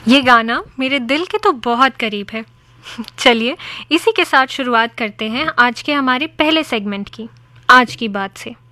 ये गाना मेरे दिल के तो बहुत करीब है। चलिए इसी के साथ शुरुआत करते हैं आज के हमारे पहले सेगमेंट की, आज की बात से।